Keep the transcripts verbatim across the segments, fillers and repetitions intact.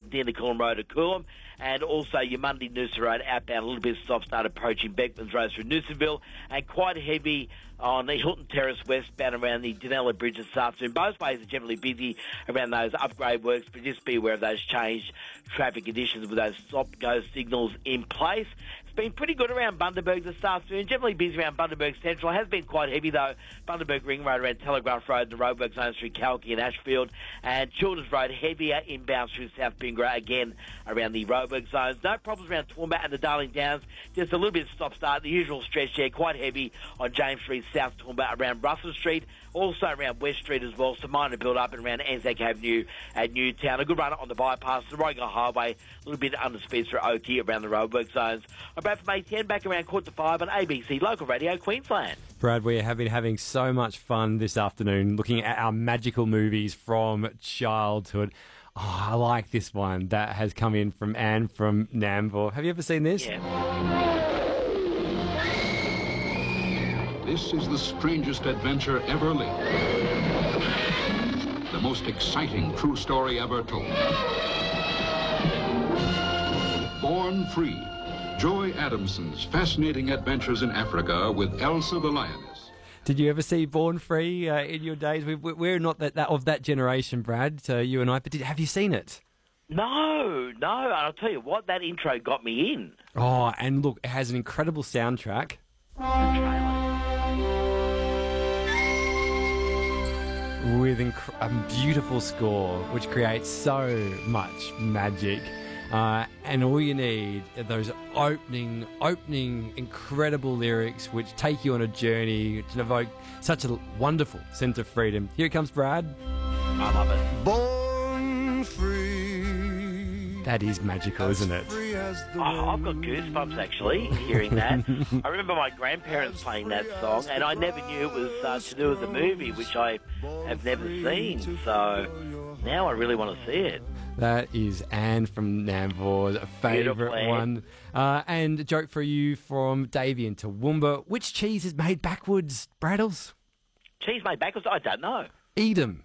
near the Coolum Road at Coolum, and also your Monday Noosa Road outbound, a little bit soft start approaching Beckman's Road through Noosaville, and quite heavy on the Hilton Terrace westbound around the Danella Bridge this afternoon. Both ways are generally busy around those upgrade works, but just be aware of those changed traffic conditions with those stop-go signals in place. It's been pretty good around Bundaberg this afternoon, generally busy around Bundaberg Central. It has been quite heavy, though. Bundaberg Ring Road around Telegraph Road, the roadwork zones through Kalki and Ashfield, and Childers Road heavier inbound through South Pingra, again around the roadwork zones. No problems around Toowoomba and the Darling Downs, just a little bit of stop-start, the usual stretch there, quite heavy on James Street, South Toowoomba, around Russell Street, also around West Street as well, some minor build-up and around Anzac Avenue at Newtown. A good run on the bypass, the Royal Highway, a little bit under speed through Oakey around the roadwork zones. I'm back from eight ten, back around quarter to five on A B C Local Radio Queensland. Brad, we have been having so much fun this afternoon looking at our magical movies from childhood. Oh, I like this one that has come in from Anne from Nambour. Have you ever seen this? Yeah. This is the strangest adventure ever lived. The most exciting true story ever told. Born Free. Joy Adamson's fascinating adventures in Africa with Elsa the lioness. Did you ever see Born Free uh, in your days? We, we're not that, that of that generation, Brad, uh, you and I, but did, have you seen it? No, no. I'll tell you what, that intro got me in. Oh, and look, it has an incredible soundtrack. With inc- a beautiful score, which creates so much magic. Uh, and all you need are those opening, opening, incredible lyrics which take you on a journey to evoke such a wonderful sense of freedom. Here comes Brad. I love it. Born free. That is magical, isn't it? Oh, I've got goosebumps, actually, hearing that. I remember my grandparents playing that song, and I never knew it was uh, to do with the movie, which I have never seen. So now I really want to see it. That is Anne from Nambour's favourite one. Uh, and a joke for you from Davey in Toowoomba. Which cheese is made backwards, Braddles? Cheese made backwards? I don't know. Edam.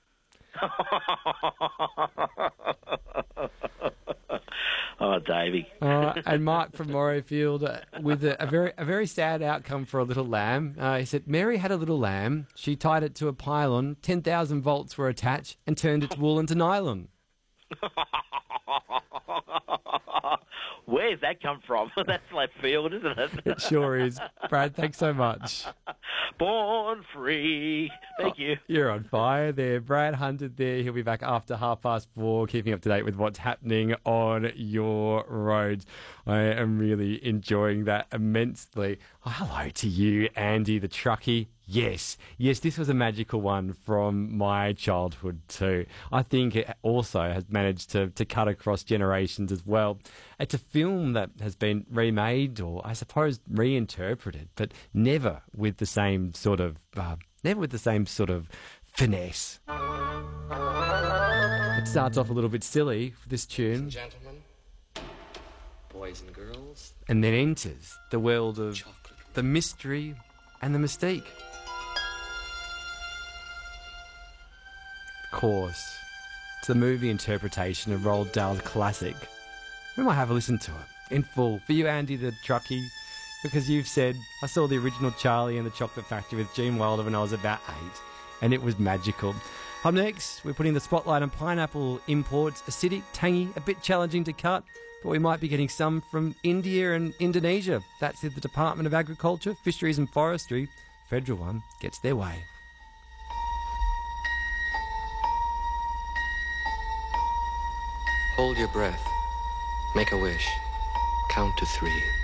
Oh, Davey. uh, and Mark from Morayfield uh, with a, a very a very sad outcome for a little lamb. Uh, he said, Mary had a little lamb. She tied it to a pylon. ten thousand volts were attached and turned its wool into nylon. Where's that come from? That's left field, isn't it? It sure is. Brad, thanks so much. Born Free. Thank oh, you. You're on fire there. Brad Hunted there. He'll be back after half past four, keeping up to date with what's happening on your roads. I am really enjoying that immensely. Oh, hello to you, Andy the truckie. Yes, yes, this was a magical one from my childhood too. I think it also has managed to, to cut across generations as well. It's a film that has been remade or I suppose reinterpreted, but never with the same sort of, uh, never with the same sort of finesse. It starts off a little bit silly for this tune. Gentlemen, boys and girls, and then enters the world of chocolate, the mystery and the mystique. Of course, it's the movie interpretation of Roald Dahl's classic. We might have a listen to it in full for you, Andy the truckie, because you've said, I saw the original Charlie and the Chocolate Factory with Gene Wilder when I was about eight, and it was magical. Up next, we're putting the spotlight on pineapple imports. Acidic, tangy, a bit challenging to cut, but we might be getting some from India and Indonesia. That's if the Department of Agriculture, Fisheries and Forestry, federal one, gets their way. hold your breath. Make a wish. Count to three.